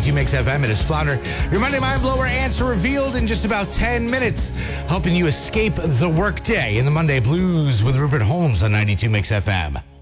92 Mix FM. It is Flounder. Your Monday Mind Blower answer revealed in just about 10 minutes, helping you escape the workday in the Monday Blues with Rupert Holmes on 92 Mix FM.